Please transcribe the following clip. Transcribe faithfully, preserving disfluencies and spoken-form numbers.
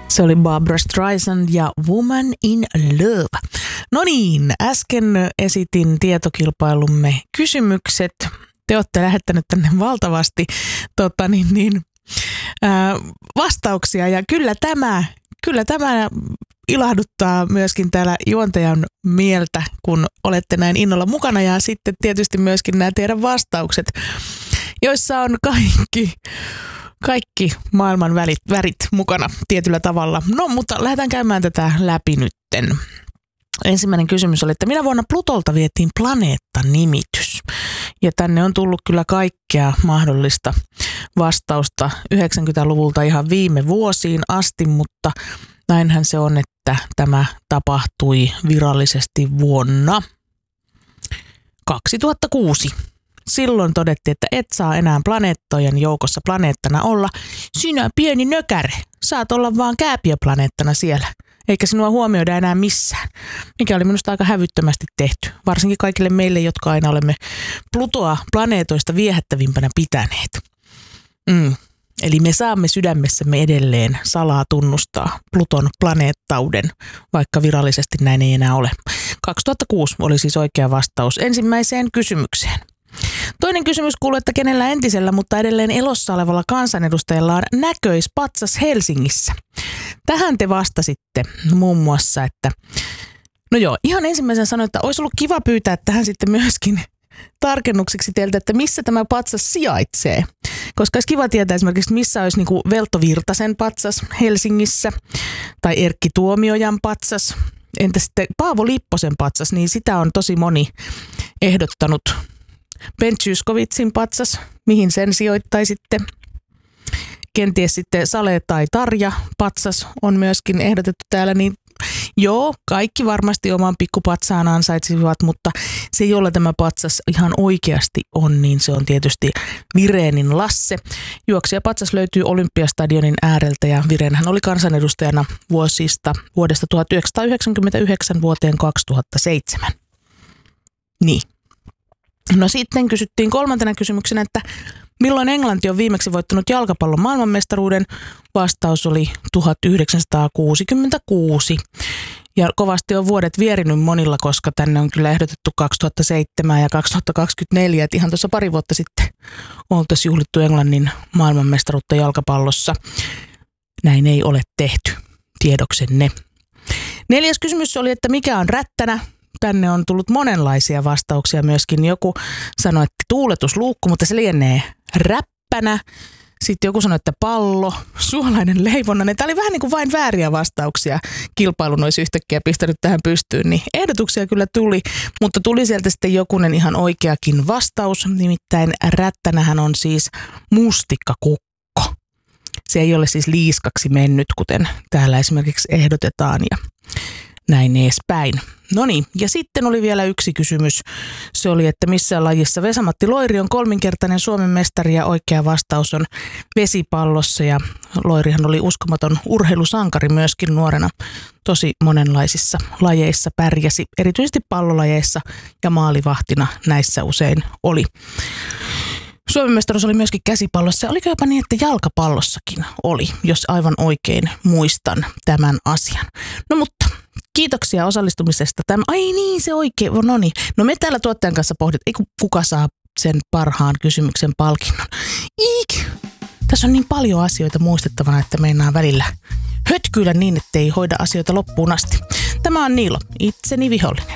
Se oli Barbra Streisand ja Woman in Love. No niin, äsken esitin tietokilpailumme kysymykset. Te olette lähettänyt tänne valtavasti tota niin, niin, ää, vastauksia ja kyllä tämä, kyllä tämä ilahduttaa myöskin täällä juontajan mieltä, kun olette näin innolla mukana ja sitten tietysti myöskin nämä teidän vastaukset, joissa on kaikki... Kaikki maailman värit, värit mukana tietyllä tavalla. No, mutta lähdetään käymään tätä läpi nytten. Ensimmäinen kysymys oli, että minä vuonna Plutolta vietiin planeettanimitys. Ja tänne on tullut kyllä kaikkea mahdollista vastausta yhdeksänkymmentäluvulta ihan viime vuosiin asti, mutta näinhän se on, että tämä tapahtui virallisesti vuonna kaksituhattakuusi. Silloin todettiin, että et saa enää planeettojen joukossa planeettana olla. Sinä pieni nökäre, saat olla vaan kääpiöplaneettana siellä, eikä sinua huomioida enää missään. Mikä oli minusta aika hävyttömästi tehty, varsinkin kaikille meille, jotka aina olemme Plutoa planeetoista viehättävimpänä pitäneet. Mm. Eli me saamme sydämessämme edelleen salaa tunnustaa Pluton planeettauden, vaikka virallisesti näin ei enää ole. kaksituhattakuusi oli siis oikea vastaus ensimmäiseen kysymykseen. Toinen kysymys kuuluu, että kenellä entisellä, mutta edelleen elossa olevalla kansanedustajalla on näköispatsas Helsingissä. Tähän te vastasitte muun muassa, että no joo, ihan ensimmäisenä sanoin, että olisi ollut kiva pyytää tähän sitten myöskin tarkennukseksi teiltä, että missä tämä patsas sijaitsee. Koska olisi kiva tietää esimerkiksi, missä olisi niin kuin Velto Virtasen patsas Helsingissä tai Erkki Tuomiojan patsas. Entä sitten Paavo Lipposen patsas, niin sitä on tosi moni ehdottanut. Ben Zyskowiczin patsas, mihin sen sijoittaisitte. Kenties sitten Sale tai Tarja patsas on myöskin ehdotettu täällä, niin joo, kaikki varmasti oman pikkupatsaan ansaitsivat, mutta se, jolla tämä patsas ihan oikeasti on, niin se on tietysti Virenin Lasse. Juoksija patsas löytyy Olympiastadionin ääreltä ja Virenhän oli kansanedustajana vuosista vuodesta tuhatyhdeksänsataayhdeksänkymmentäyhdeksän vuoteen kaksituhattaseitsemän. Niin. No sitten kysyttiin kolmantena kysymyksenä, että milloin Englanti on viimeksi voittanut jalkapallon maailmanmestaruuden? Vastaus oli tuhatyhdeksänsataakuusikymmentäkuusi. Ja kovasti on vuodet vierinyt monilla, koska tänne on kyllä ehdotettu kaksituhattaseitsemän ja kaksituhattakaksikymmentäneljä. Että ihan tuossa pari vuotta sitten oltaisiin juhlittu Englannin maailmanmestaruutta jalkapallossa. Näin ei ole tehty, tiedoksenne. Neljäs kysymys oli, että mikä on rättänä? Tänne on tullut monenlaisia vastauksia myöskin. Joku sanoi, että tuuletusluukku, mutta se lienee räppänä. Sitten joku sanoi, että pallo, suolainen leivonnainen. Tämä oli vähän niin kuin vain vääriä vastauksia. Kilpailun olisi yhtäkkiä pistänyt tähän pystyyn. Niin ehdotuksia kyllä tuli, mutta tuli sieltä sitten jokunen ihan oikeakin vastaus. Nimittäin rättänähän on siis mustikkakukko. Se ei ole siis liiskaksi mennyt, kuten täällä esimerkiksi ehdotetaan ja näin edespäin. No niin, ja sitten oli vielä yksi kysymys. Se oli, että missä lajissa Vesa-Matti Loiri on kolminkertainen Suomen mestari ja oikea vastaus on vesipallossa. Ja Loirihan oli uskomaton urheilusankari myöskin nuorena. Tosi monenlaisissa lajeissa pärjäsi, erityisesti pallolajeissa ja maalivahtina näissä usein oli. Suomen mestaruus oli myöskin käsipallossa. Oliko jopa niin, että jalkapallossakin oli, jos aivan oikein muistan tämän asian. No mutta kiitoksia osallistumisesta. Tämä, ai niin, se oikein. No niin. No me täällä tuottajan kanssa pohdit, ei kuka saa sen parhaan kysymyksen palkinnon. Iik! Tässä on niin paljon asioita muistettavana, että meinaa välillä hötkyillä niin, ettei hoida asioita loppuun asti. Tämä on Niilo, itseni vihollinen.